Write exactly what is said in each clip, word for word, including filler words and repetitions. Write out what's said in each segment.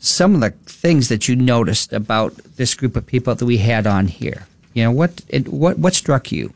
some of the things that you noticed about this group of people that we had on here. You know, what it, what what struck you?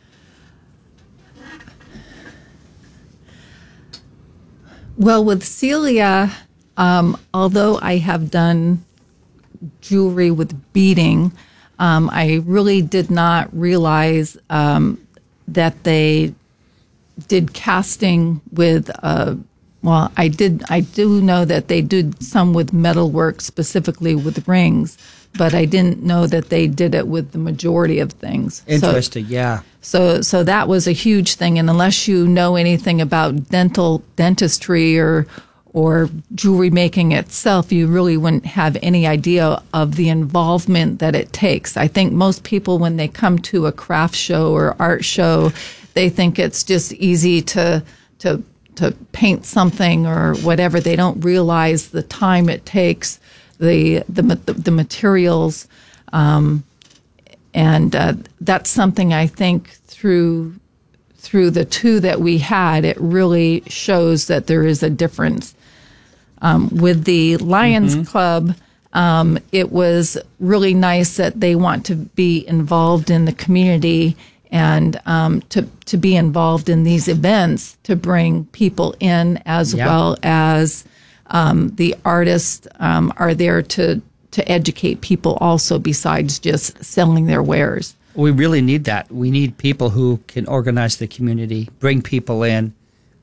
Well, with Celia, um, although I have done jewelry with beading, um, I really did not realize um, that they did casting with. Uh, well, I did. I do know that they did some with metalwork, specifically with rings, but I didn't know that they did it with the majority of things. Interesting, so, yeah. So, so that was a huge thing. And unless you know anything about dental dentistry or or jewelry making itself, you really wouldn't have any idea of the involvement that it takes. I think most people, when they come to a craft show or art show, they think it's just easy to to to paint something or whatever. They don't realize the time it takes, the the the materials, um, and uh, that's something I think through through the two that we had, it really shows that there is a difference. Um, with the Lions mm-hmm. Club, um, it was really nice that they want to be involved in the community and um, to to be involved in these events to bring people in, as yep. well as um, the artists um, are there to to educate people also, besides just selling their wares. We really need that. We need people who can organize the community, bring people in,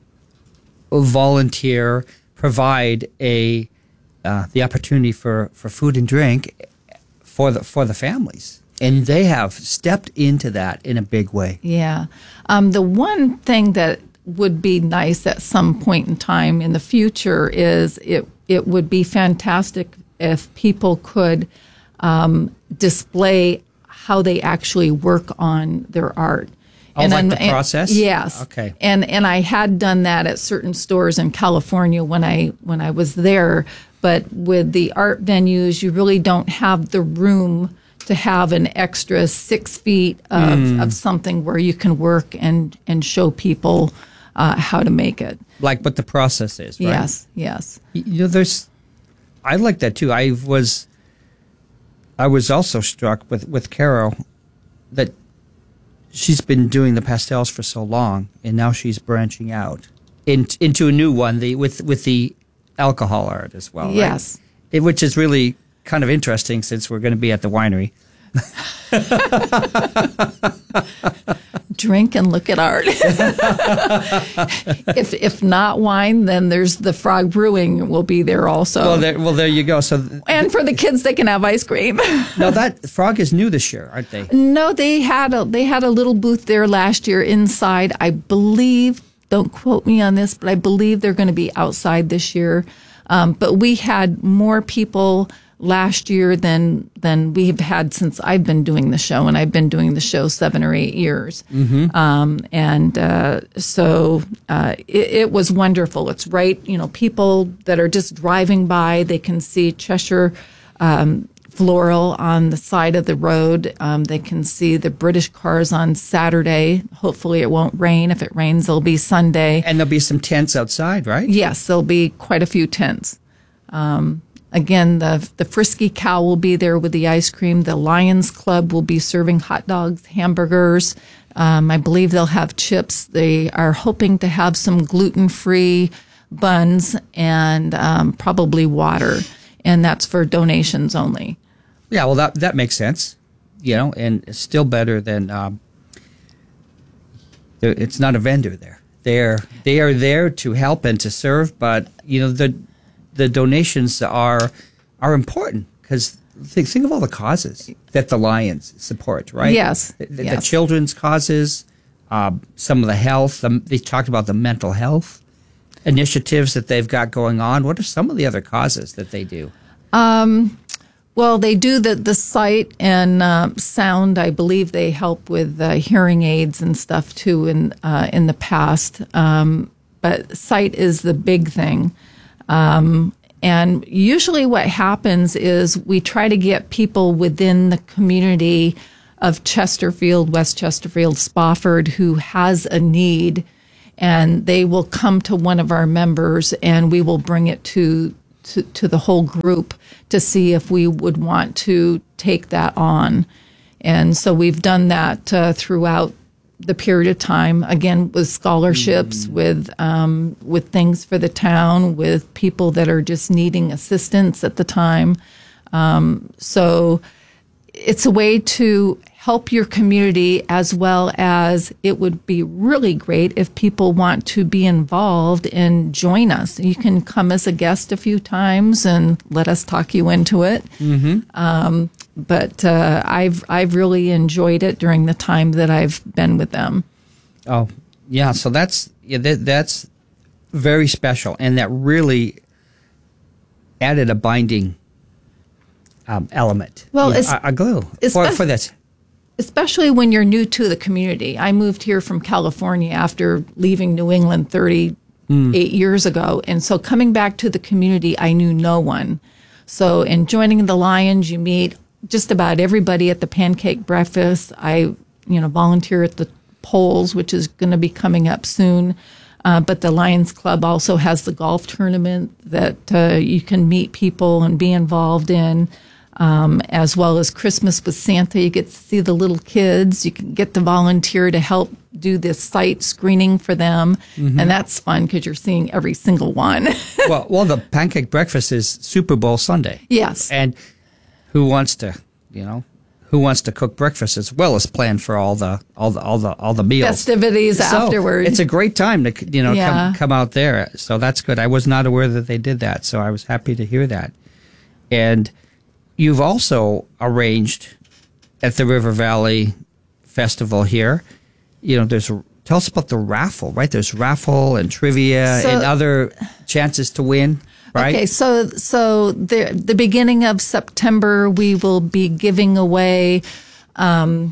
volunteer, provide a uh, the opportunity for, for food and drink for the for the families. And they have stepped into that in a big way. Yeah. Um, the one thing that would be nice at some point in time in the future is it it would be fantastic if people could um, display how they actually work on their art. Oh, and like I'm, the process? And, yes. Okay. And and I had done that at certain stores in California when I when I was there. But with the art venues, you really don't have the room to have an extra six feet of, mm. of something where you can work and, and show people uh, how to make it. Like what the process is, right? Yes, yes. You know, there's, I like that too. I was, I was also struck with, with Carol that she's been doing the pastels for so long, and now she's branching out in, into a new one, the with with the alcohol art as well. Yes, right? It, which is really kind of interesting since we're going to be at the winery. Drink and look at art. if if not wine, then there's the Frog Brewing will be there also. Well, there, well, there you go. So, th- and for the kids, they can have ice cream. Now that Frog is new this year, aren't they? No, they had a they had a little booth there last year inside. I believe. Don't quote me on this, but I believe they're going to be outside this year. Um, but we had more people last year than than we've had since I've been doing the show, and I've been doing the show seven or eight years. Mm-hmm. Um, and uh, so uh, it, it was wonderful. It's right, you know, people that are just driving by, they can see Cheshire um, Floral on the side of the road. Um, they can see the British cars on Saturday. Hopefully it won't rain. If it rains, it'll be Sunday. And there'll be some tents outside, right? Yes, there'll be quite a few tents. Um, Again, the the Frisky Cow will be there with the ice cream. The Lions Club will be serving hot dogs, hamburgers. Um, I believe they'll have chips. They are hoping to have some gluten-free buns and um, probably water, and that's for donations only. Yeah, well, that that makes sense, you know, and it's still better than um, it's not a vendor there. They're they are there to help and to serve, but you know the. The donations are are important because think, think of all the causes that the Lions support, right? Yes. The, the, yes. the children's causes, uh, some of the health. The, they talked about the mental health initiatives that they've got going on. What are some of the other causes that they do? Um, well, they do the, the sight and uh, sound. I believe they help with uh, hearing aids and stuff too in, uh, in the past. Um, but sight is the big thing. Um, and usually what happens is we try to get people within the community of Chesterfield, West Chesterfield, Spofford, who has a need, and they will come to one of our members and we will bring it to to, to the whole group to see if we would want to take that on. And so we've done that uh, throughout the period of time, again, with scholarships, mm. with um, with things for the town, with people that are just needing assistance at the time. Um, so it's a way to help your community, as well as it would be really great if people want to be involved and join us. You can come as a guest a few times and let us talk you into it. Mm-hmm. Um, but uh, I've I've really enjoyed it during the time that I've been with them. Oh, yeah. So that's yeah, that, that's very special, and that really added a binding um, element. Well, yeah, it's, a, a glue for, for this. Especially when you're new to the community. I moved here from California after leaving New England thirty-eight mm. years ago. And so coming back to the community, I knew no one. So in joining the Lions, you meet just about everybody at the pancake breakfast. I, you know, volunteer at the polls, which is going to be coming up soon. Uh, but the Lions Club also has the golf tournament that uh, you can meet people and be involved in. Um, as well as Christmas with Santa. You get to see the little kids. You can get to volunteer to help do this site screening for them. Mm-hmm. And that's fun because you're seeing every single one. well, well, the pancake breakfast is Super Bowl Sunday. Yes. And who wants to, you know, who wants to cook breakfast as well as plan for all the all the all the all the meals, festivities so afterwards? It's a great time to you know yeah. come come out there. So that's good. I was not aware that they did that, so I was happy to hear that. And you've also arranged at the River Valley Festival here. You know, there's a, tell us about the raffle, right? There's raffle and trivia so, and other chances to win, right? Okay, so so the the beginning of September, we will be giving away um,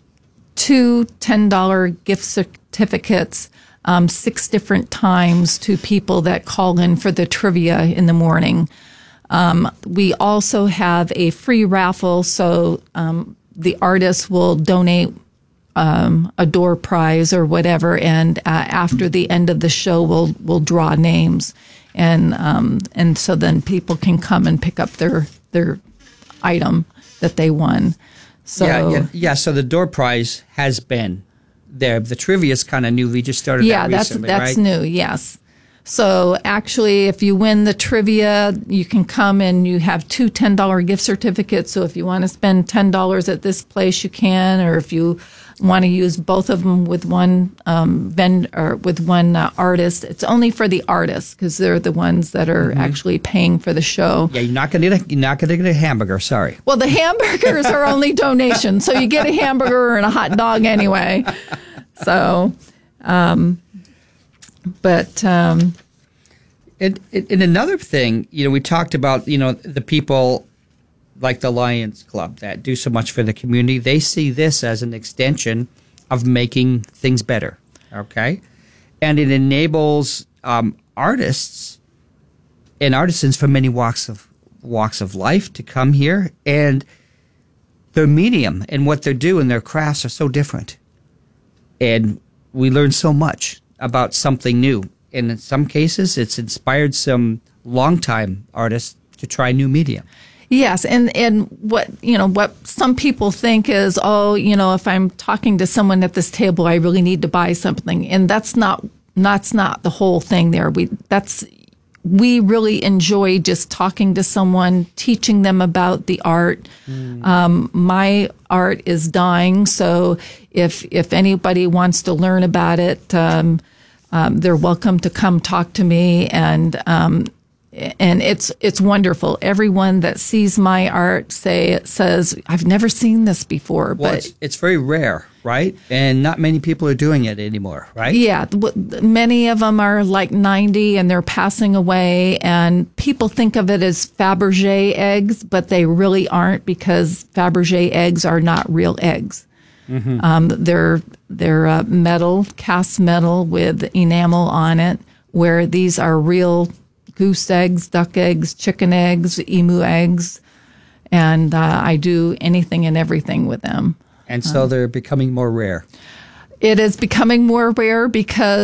two ten dollars gift certificates um, six different times to people that call in for the trivia in the morning. Um, we also have a free raffle, so um, the artist will donate um, a door prize or whatever, and uh, after the end of the show, we'll we'll draw names, and um, and so then people can come and pick up their their item that they won. So yeah, yeah, yeah. So the door prize has been there. The trivia is kind of new. We just started. Yeah, that recently, that's that's right? new. Yes. So actually, if you win the trivia, you can come and you have two ten dollars gift certificates. So if you want to spend ten dollars at this place, you can. Or if you want to use both of them with one um, vendor or with one uh, artist, it's only for the artists because they're the ones that are mm-hmm. actually paying for the show. Yeah, you're not going to you're not going to get a hamburger. Sorry. Well, the hamburgers are only donations, so you get a hamburger and a hot dog anyway. So. Um, But um, and, and another thing, you know, we talked about, you know, the people like the Lions Club that do so much for the community. They see this as an extension of making things better, okay? And it enables um, artists and artisans from many walks of walks of life to come here, and their medium and what they do and their crafts are so different. And we learn so much about something new. And in some cases, it's inspired some longtime artists to try new media. Yes, and, and what you know what some people think is, oh, you know, if I'm talking to someone at this table, I really need to buy something, and that's not that's not the whole thing. There, we that's we really enjoy just talking to someone, teaching them about the art. Mm. Um, my art is dying, so if if anybody wants to learn about it, um, um, they're welcome to come talk to me, and um, and it's it's wonderful. Everyone that sees my art say says, "I've never seen this before." Well, but it's, it's very rare, right? And not many people are doing it anymore, right? Yeah, many of them are like ninety and they're passing away, and people think of it as Fabergé eggs, but they really aren't, because Fabergé eggs are not real eggs. Mm-hmm. Um, they're they're uh, metal, cast metal with enamel on it, where these are real goose eggs, duck eggs, chicken eggs, emu eggs, and uh, I do anything and everything with them. And so they're becoming more rare. It is becoming more rare because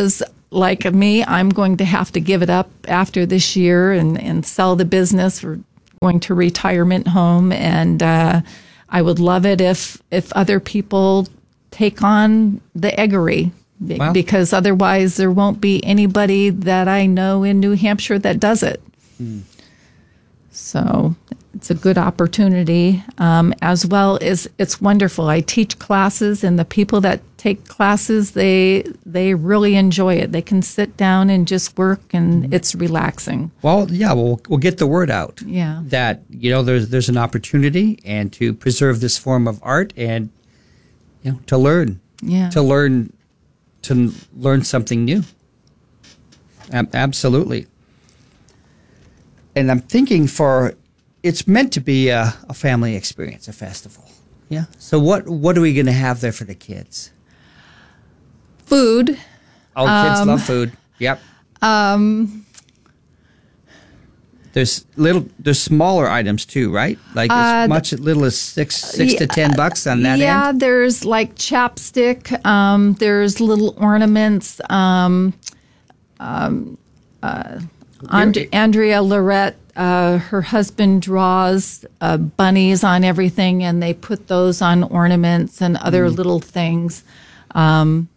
like me, I'm going to have to give it up after this year and, and sell the business. We're going to retirement home, and uh, I would love it if if other people take on the eggery, Wow. because otherwise there won't be anybody that I know in New Hampshire that does it. Hmm. So it's a good opportunity, um, as well as it's wonderful. I teach classes, and the people that take classes, they they really enjoy it. They can sit down and just work, and it's relaxing. Well, yeah, we'll we'll get the word out. Yeah. That, you know, there's there's an opportunity, and to preserve this form of art, and, you know, to learn. Yeah. To learn to learn something new. Ab- absolutely. And I'm thinking for, it's meant to be a, a family experience, a festival. Yeah. So what what are we going to have there for the kids? Food. Oh, kids Um, love food. Yep. Um, There's little, there's smaller items too, right? Like as Uh, much as little as six six to yeah, ten bucks on that yeah, end. there's like chapstick. Um, there's little ornaments. Um, um, uh, And- Andrea Lorette, uh, her husband draws uh, bunnies on everything, and they put those on ornaments and other Mm. little things. Um,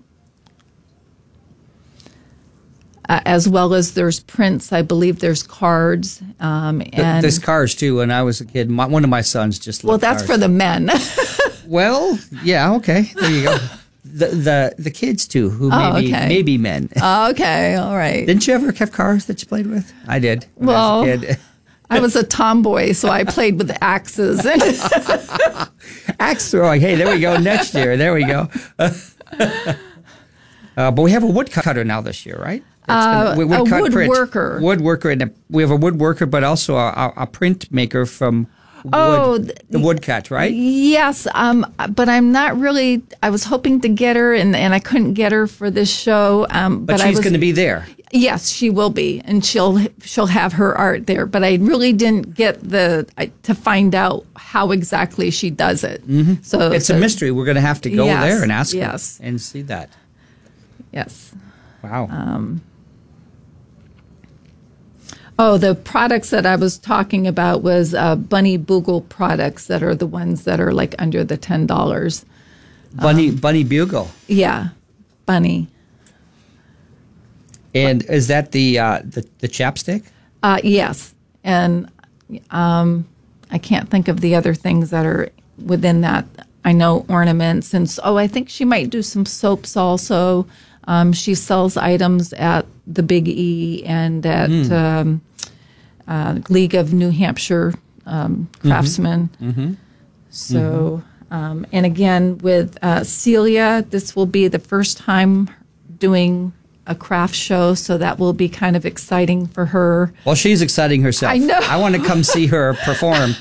uh, as well as there's prints. I believe there's cards. Um, Th- and There's cars too. When I was a kid, my, one of my sons just well, loved that's cars. for the men. Well, yeah, okay, there you go. the the the kids too, who Oh, maybe okay. maybe men. Okay, all right. Didn't you ever have cars that you played with? I did. When I Well, was a kid. I was a tomboy, so I played with axes. Axe throwing. Hey, there we go. Next year, there we go. uh, but we have a woodcutter now this year, right? That's Uh, gonna- a woodcut print. woodworker. Woodworker, and a, we have a woodworker, but also a, a, a print maker from Oh, wood, the woodcut, right? Yes, um, but I'm not really. I was hoping to get her, and, and I couldn't get her for this show. Um, But, but I she's was, going to be there. Yes, she will be, and she'll she'll have her art there. But I really didn't get the I, to find out how exactly she does it. Mm-hmm. So It's so, a mystery. We're going to have to go Yes, there and ask yes. her and see that. Yes. Wow. Um, oh, the products that I was talking about was uh, Bunny Boogle products that are the ones that are like under the ten dollars. Bunny um, Bunny Bugle. Yeah, Bunny. And is that the uh, the, the chapstick? Uh, yes, and um, I can't think of the other things that are within that. I know ornaments, and so, oh, I think she might do some soaps also. Um, she sells items at the Big E and at Mm. um, uh, League of New Hampshire um, Craftsmen. Mm-hmm. So, um, and again with uh, Celia, this will be the first time doing a craft show, so that will be kind of exciting for her. Well, she's exciting herself. I know. I want to come see her perform.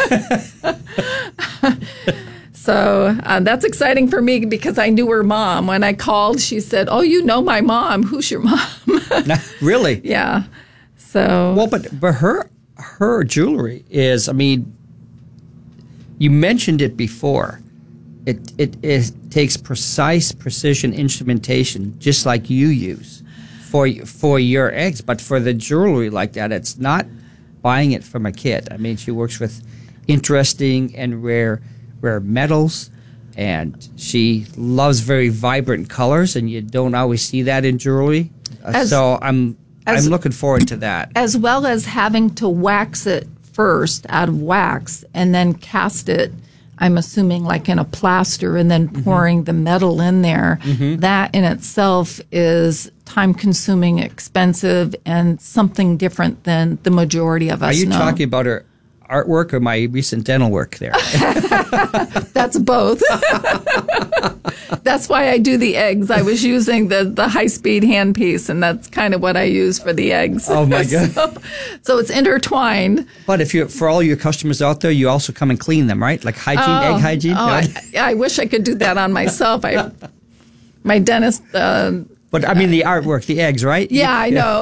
So uh, that's exciting for me because I knew her mom. When I called, she said, "Oh, you know my mom. Who's your mom?" Really? Yeah. So Well, but but her her jewelry is. I mean, you mentioned it before. It it, it takes precise precision instrumentation, just like you use for for your eggs. But for the jewelry like that, it's not buying it from a kit. I mean, she works with interesting and rare rare metals, and she loves very vibrant colors, and you don't always see that in jewelry. Uh, As- so I'm as- I'm looking forward to that. as well as having to wax it first out of wax and then cast it, I'm assuming like in a plaster and then pouring the metal in there. That in itself is time consuming, expensive, and something different than the majority of us Are you know. talking about her artwork or my recent dental work there? That's both. That's why I do the eggs. I was using the, the high speed handpiece, and that's kind of what I use for the eggs. Oh, my God. so, so it's intertwined. But if you, for all your customers out there, you also come and clean them, right? Like hygiene, egg hygiene. Oh, No? I, I wish I could do that on myself. I, my dentist. Uh, But I mean the artwork, the eggs, right? yeah, I know.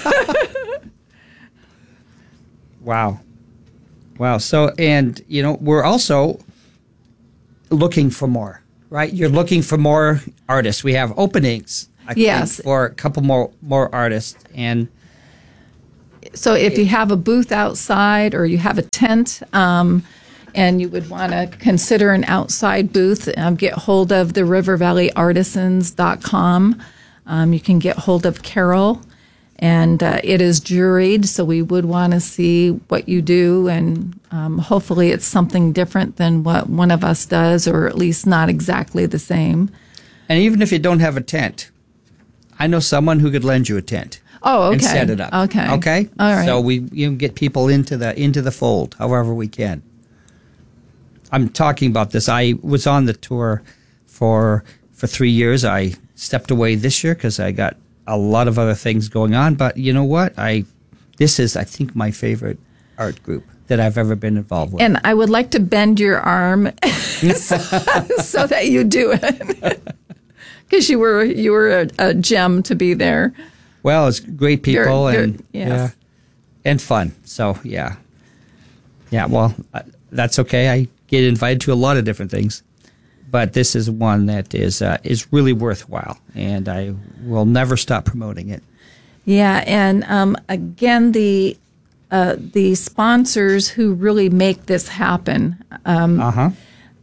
Wow. Wow. So, and, you know, we're also looking for more, right? You're looking for more artists. We have openings. I Yes. think, for a couple more more artists. And So if you have a booth outside or you have a tent, um, and you would want to consider an outside booth, um, get hold of the river valley artisans dot com. Um, you can get hold of Carol, and uh, it is juried, so we would want to see what you do, and um, hopefully it's something different than what one of us does, or at least not exactly the same. and even if you don't have a tent, I know someone who could lend you a tent. Oh, okay. And set it up. Okay. Okay. All right. So we you know, get people into the into the fold however we can. I'm talking about this. I was on the tour for for three years. I stepped away this year because I got a lot of other things going on. But you know what? I this is I think my favorite art group that I've ever been involved with. And I would like to bend your arm so, so that you do it, because you were you were a, a gem to be there. Well, it's great people You're- you're- and yes. yeah, and fun. So yeah, yeah. Well, uh, that's okay. I get invited to a lot of different things, but this is one that is uh, is really worthwhile, and I will never stop promoting it. Yeah, and um, again, the uh, the sponsors who really make this happen. Um, Uh huh.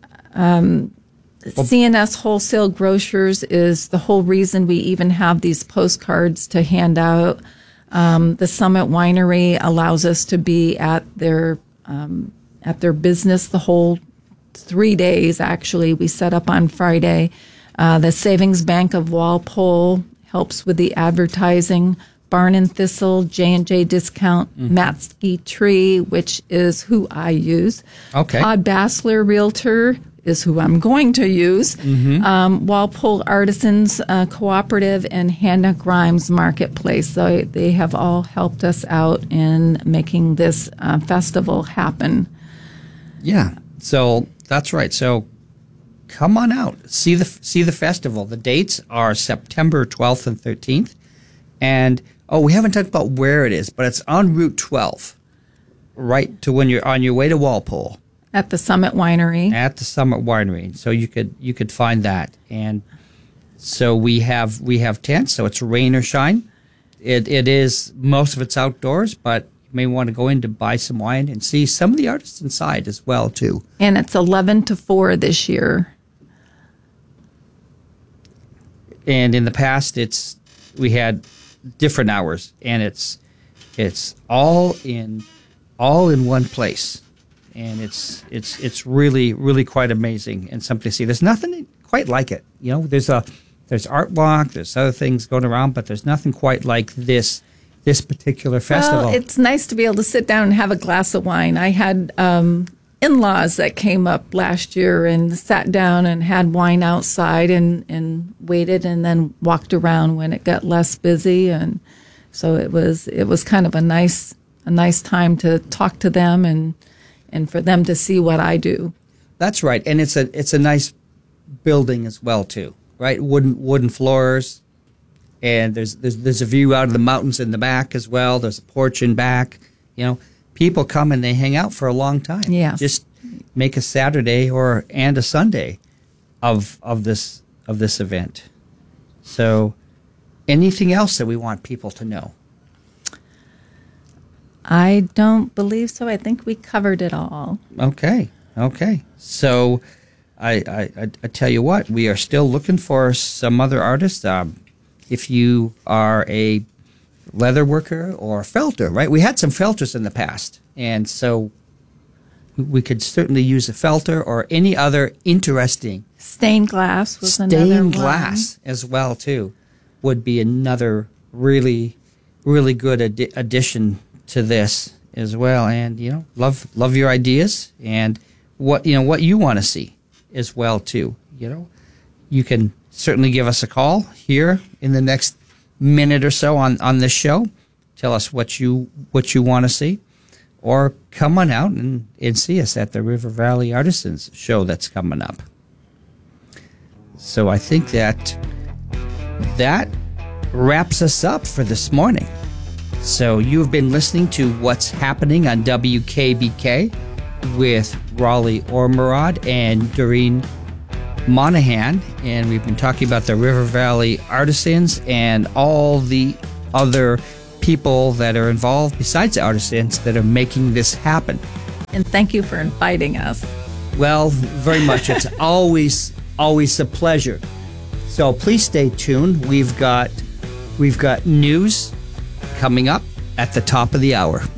C N S Wholesale Grocers is the whole reason we even have these postcards to hand out. Um, the Summit Winery allows us to be at their um, at their business the whole three days. Actually, we set up on Friday. Uh, the Savings Bank of Walpole helps with the advertising. Barn and Thistle, J and J Discount, mm-hmm. Matsky Tree, which is who I use. Okay. Todd Bassler Realtor is who I'm going to use. Mm-hmm. Um, Walpole Artisans uh, Cooperative and Hannah Grimes Marketplace. So they have all helped us out in making this uh, festival happen. Yeah. So that's right. So come on out, see the see the festival. The dates are September twelfth and thirteenth, and oh, we haven't talked about where it is, but it's on Route twelve, right to when you're on your way to Walpole. At the Summit Winery. At the Summit Winery, so you could you could find that, and so we have we have tents, so it's rain or shine. It it is most of it's outdoors, but you may want to go in to buy some wine and see some of the artists inside as well too. And it's eleven to four this year. And in the past, it's we had different hours, and it's it's all in all in one place. And it's it's it's really really quite amazing and something to see. There's nothing quite like it, you know. There's a there's art walk, there's other things going around, but there's nothing quite like this this particular festival. Well, it's nice to be able to sit down and have a glass of wine. I had um, in-laws that came up last year and sat down and had wine outside and and waited and then walked around when it got less busy, and so it was it was kind of a nice a nice time to talk to them and. and for them to see what I do. That's right, and it's a it's a nice building as well too, right? Wooden wooden floors, and there's there's there's a view out of the mountains in the back as well. There's a porch in back. You know, people come and they hang out for a long time. Yes. Just make a Saturday or and a Sunday of of this of this event. So, anything else that we want people to know? I don't believe so. I think we covered it all. Okay, okay. So, I, I, I tell you what, we are still looking for some other artists. Um, if you are a leather worker or felter, right? We had some felters in the past, and so we could certainly use a felter or any other interesting Stained glass was another one. stained glass as well too. Would be another really, really good addi- addition to this as well. And you know, love love your ideas and what you know what you want to see as well too. You know, you can certainly give us a call here in the next minute or so on on this show. Tell us what you what you want to see, or come on out and, and see us at the River Valley Artisans show that's coming up. So I think that that wraps us up for this morning. So you've been listening to What's Happening on W K B K with Raleigh Ormerod and Doreen Monahan, and we've been talking about the River Valley Artisans and all the other people that are involved besides the artisans that are making this happen. And thank you for inviting us. Well, very much. It's always, always a pleasure. So please stay tuned. We've got, we've got news coming up at the top of the hour.